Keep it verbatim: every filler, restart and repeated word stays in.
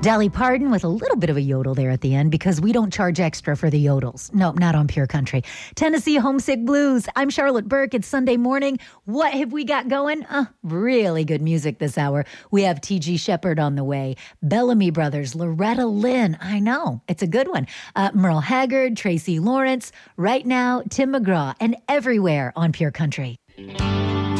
Dolly Parton with a little bit of a yodel there at the end because we don't charge extra for the yodels. Nope, not on Pure Country. Tennessee Homesick Blues. I'm Charlotte Burke. It's Sunday morning. What have we got going? Uh, really good music this hour. We have T G Shepherd on the way. Bellamy Brothers, Loretta Lynn. I know, it's a good one. Uh, Merle Haggard, Tracy Lawrence. Right now, Tim McGraw, and Everywhere on Pure Country.